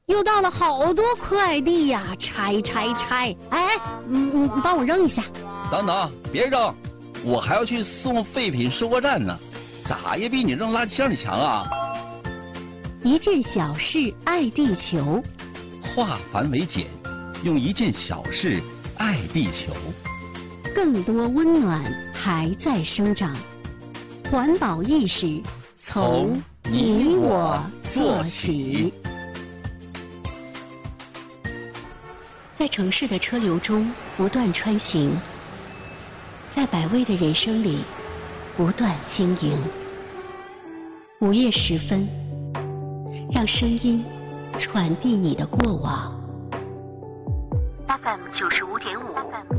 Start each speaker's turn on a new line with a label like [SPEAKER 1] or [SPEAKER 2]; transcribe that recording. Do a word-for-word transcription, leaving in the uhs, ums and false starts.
[SPEAKER 1] 又到了好多快递呀，拆拆拆！哎，嗯，你帮我扔一下。
[SPEAKER 2] 等等，别扔，我还要去送废品收货站呢，咋也比你扔垃圾箱里强啊！
[SPEAKER 1] 一件小事爱地球，
[SPEAKER 2] 化繁为简，用一件小事爱地球。
[SPEAKER 1] 更多温暖还在生长，环保意识从你我做起。在城市的车流中不断穿行，在百味的人生里不断经营。午夜时分，让声音传递你的过往。F M 九十五点五。